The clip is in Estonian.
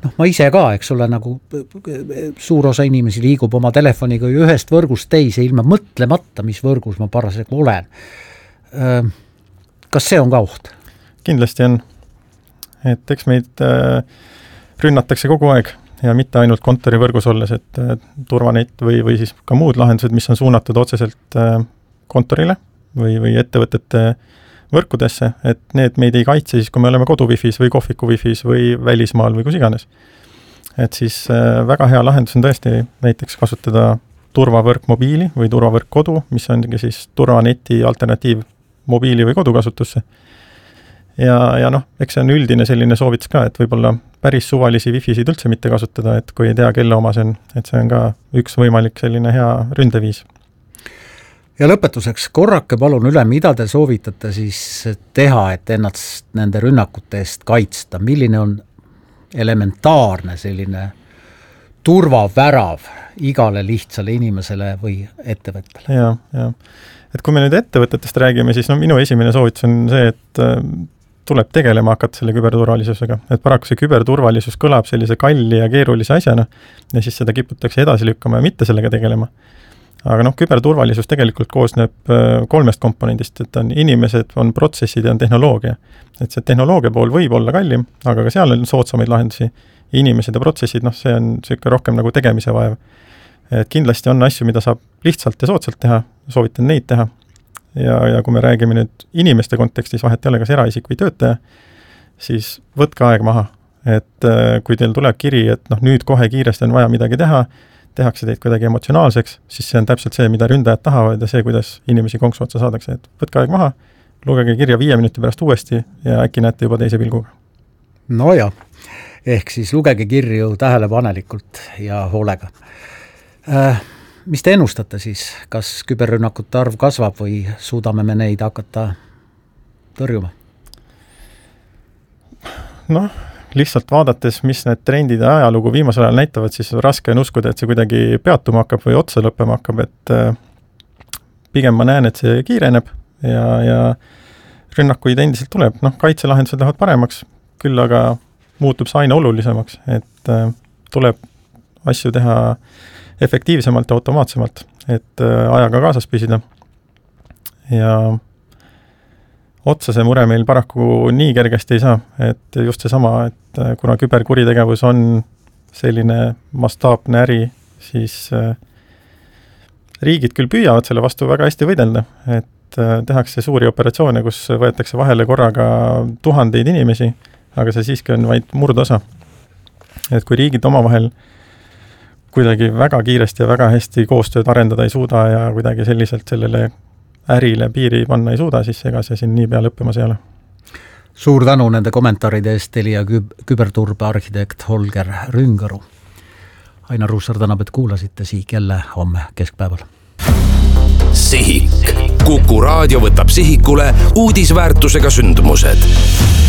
ma ise ka, eks ole, nagu suur osa inimesi liigub oma telefoniga ju ühest võrgust teise ilma mõtlemata, mis võrgus ma parasjagu olen. Kas see on ka oht? Kindlasti on. Et eks meid rünnatakse kogu aeg ja mitte ainult kontorivõrgus olles, et turvanet või siis ka muud lahendused, mis on suunatud otseselt kontorile või ettevõtete võrkudesse, et need meid ei kaitse siis, kui me oleme kodu-wifis või kohviku wifis või välismaal või kus iganes. Et siis väga hea lahendus on tõesti näiteks kasutada turvavõrk mobiili või turvavõrk kodu, mis ongi siis turvaneti alternatiiv mobiili või kodukasutusse. Ja eks see on üldine selline soovitus ka, et võib-olla päris suvalisi wifisid üldse mitte kasutada, et kui ei tea, kelle oma see on, et see on ka üks võimalik selline hea ründeviis. Ja lõpetuseks, korrake palun üle, mida te soovitate siis teha, et ennast nende rünnakute eest kaitsta? Milline on elementaarne selline turvavärav igale lihtsale inimesele või ettevõttele? Ja. Et kui me nüüd ettevõtetest räägime, siis minu esimene soovitus on see, et tuleb tegelema hakata selle küberturvalisusega. Et paraku see küberturvalisus kõlab sellise kalli ja keerulise asjana ja siis seda kiputakse edasi lükkama ja mitte sellega tegelema. Aga küberturvalisus tegelikult koosneb 3 komponendist, et on inimesed, on protsessid ja on tehnoloogia. Et see tehnoloogia pool võib olla kallim, aga ka seal on soodsamaid lahendusi. Inimesed ja protsessid, see on selline rohkem nagu tegemise vaev. Et kindlasti on asju, mida saab lihtsalt ja soodsalt teha, soovitan neid teha. Ja kui me räägime nüüd inimeste kontekstis, vahet ei ole kas eraisik või töötaja, siis võtke aeg maha. Et kui teil tuleb kiri, et nüüd kohe kiiresti on vaja midagi teha, tehakse teid kuidagi emotsionaalseks, siis see on täpselt see, mida ründajad tahavad ja see, kuidas inimesi konksu otsa saadakse. Et võtke aeg maha, lugege kirja 5 minuti pärast uuesti ja äkki näete juba teise pilguga. No ja, ehk siis lugege kirju tähelepanelikult ja hoolega. Mis te ennustate siis? Kas küberrünnakute arv kasvab või suudame me neid hakata tõrjuma? Lihtsalt vaadates, mis need trendid ja ajalugu viimasel ajal näitavad, siis raske on uskuda, et see kuidagi peatuma hakkab või otsa lõppema hakkab, et pigem ma näen, et see kiireneb ja rünnakuid endiselt tuleb. Kaitselahendused lähevad paremaks, küll aga muutub see aina olulisemaks, et tuleb asju teha efektiivsemalt ja automaatsemalt, et ajaga kaasas püsida. Ja otsa see mure meil paraku nii kergesti ei saa, et just see sama, et kuna küberkuritegevus on selline mastaapne äri, siis riigid küll püüavad selle vastu väga hästi võidelda, et tehakse suuri operatsioone, kus võetakse vahele korraga 1000 inimesi, aga see siiski on vaid murdosa. Et kui riigid omavahel kuidagi väga kiiresti ja väga hästi koostööd arendada ei suuda ja kuidagi selliselt sellele ärile piiri panna ei suuda, siis ega see siin nii pea lõppemas ei ole. Suur tänu nende kommentaaride eest, Telia küberturbe arhitekt Holger Rüngaru. Ainar Ruussaar tänab, et kuulasite Sihik jälle homme keskpäeval. Sihik. Kuku raadio võtab sihikule uudisväärtusega sündmused.